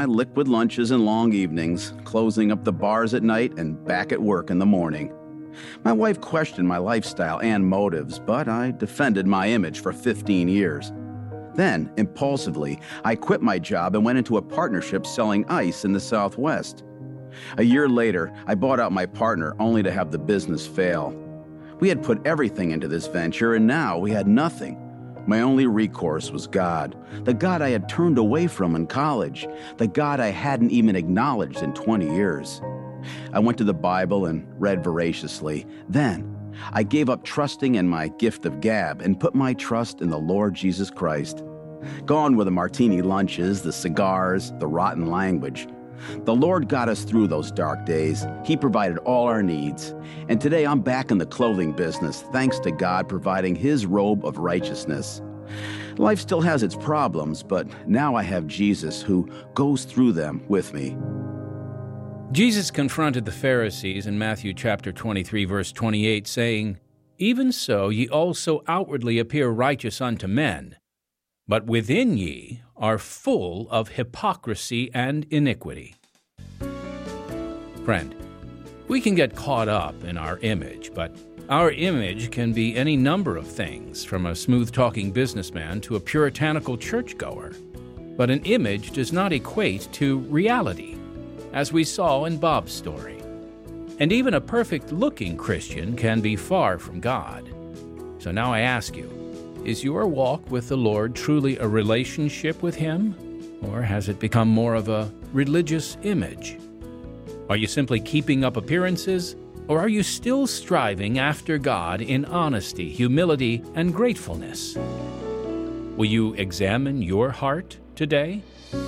Liquid lunches and long evenings, closing up the bars at night and back at work in the morning. My wife questioned my lifestyle and motives, but I defended my image for 15 years. Then, impulsively, I quit my job and went into a partnership selling ice in the Southwest. A year later, I bought out my partner only to have the business fail. We had put everything into this venture, and now we had nothing. My only recourse was God, the God I had turned away from in college, the God I hadn't even acknowledged in 20 years. I went to the Bible and read voraciously. Then, I gave up trusting in my gift of gab and put my trust in the Lord Jesus Christ. Gone were the martini lunches, the cigars, the rotten language. The Lord got us through those dark days. He provided all our needs. And today I'm back in the clothing business, thanks to God providing His robe of righteousness. Life still has its problems, but now I have Jesus who goes through them with me. Jesus confronted the Pharisees in Matthew chapter 23, verse 28, saying, "Even so ye also outwardly appear righteous unto men, but within ye are full of hypocrisy and iniquity." Friend, we can get caught up in our image, but our image can be any number of things, from a smooth-talking businessman to a puritanical churchgoer. But an image does not equate to reality, as we saw in Bob's story. And even a perfect-looking Christian can be far from God. So now I ask you, is your walk with the Lord truly a relationship with Him, or has it become more of a religious image? Are you simply keeping up appearances, or are you still striving after God in honesty, humility, and gratefulness? Will you examine your heart today?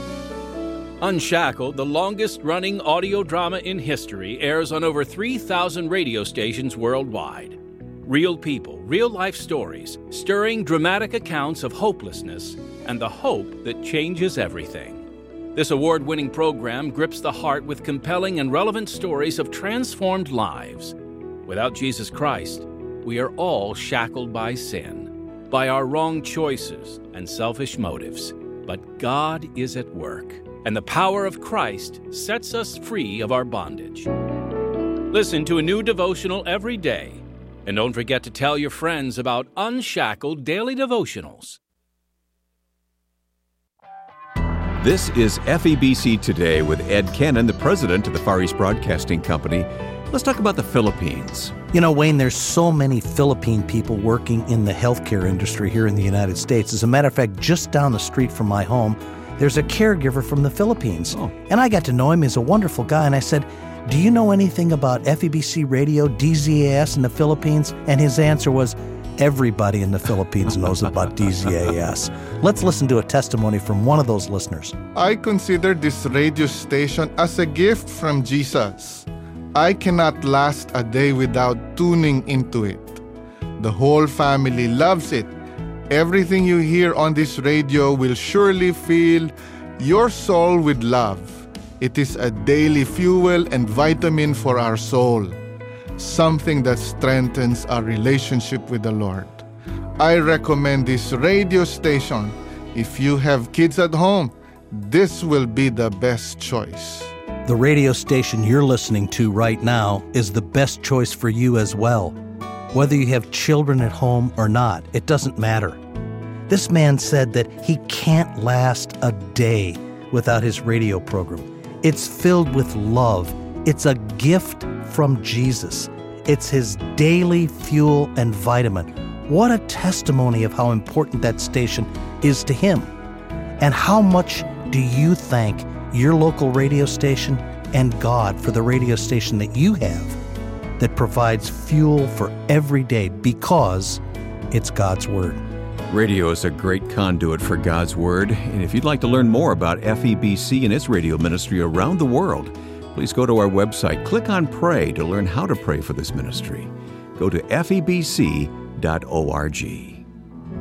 Unshackled, the longest-running audio drama in history, airs on over 3,000 radio stations worldwide. Real people, real-life stories, stirring dramatic accounts of hopelessness and the hope that changes everything. This award-winning program grips the heart with compelling and relevant stories of transformed lives. Without Jesus Christ, we are all shackled by sin, by our wrong choices and selfish motives. But God is at work, and the power of Christ sets us free of our bondage. Listen to a new devotional every day. And don't forget to tell your friends about Unshackled Daily Devotionals. This is FEBC Today with Ed Kennan, the president of the Far East Broadcasting Company. Let's talk about the Philippines. You know, Wayne, there's so many Philippine people working in the healthcare industry here in the United States. As a matter of fact, just down the street from my home, there's a caregiver from the Philippines. Oh. And I got to know him. He's a wonderful guy. And I said, "Do you know anything about FEBC Radio, DZAS in the Philippines?" And his answer was, "Everybody in the Philippines knows about DZAS." Let's listen to a testimony from one of those listeners. I consider this radio station as a gift from Jesus. I cannot last a day without tuning into it. The whole family loves it. Everything you hear on this radio will surely fill your soul with love. It is a daily fuel and vitamin for our soul, something that strengthens our relationship with the Lord. I recommend this radio station. If you have kids at home, this will be the best choice. The radio station you're listening to right now is the best choice for you as well. Whether you have children at home or not, it doesn't matter. This man said that he can't last a day without his radio program. It's filled with love. It's a gift from Jesus. It's His daily fuel and vitamin. What a testimony of how important that station is to Him. And how much do you thank your local radio station and God for the radio station that you have that provides fuel for every day because it's God's Word? Radio is a great conduit for God's Word, and if you'd like to learn more about FEBC and its radio ministry around the world, please go to our website, click on Pray to learn how to pray for this ministry. Go to febc.org.